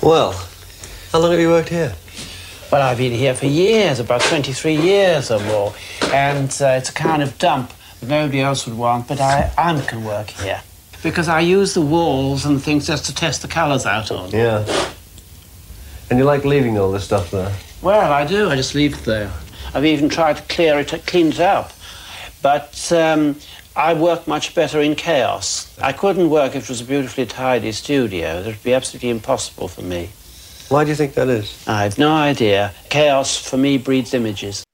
Well, how long have you worked here? Well, I've been here for years, about 23 years or more. And it's a kind of dump that nobody else would want, but I can work here. Because I use the walls and things just to test the colours out on. Yeah. And you like leaving all this stuff there? Well, I do. I just leave it there. I've even tried to clean it up. But I work much better in chaos. I couldn't work if it was a beautifully tidy studio. It would be absolutely impossible for me. Why do you think that is? I have no idea. Chaos, for me, breeds images.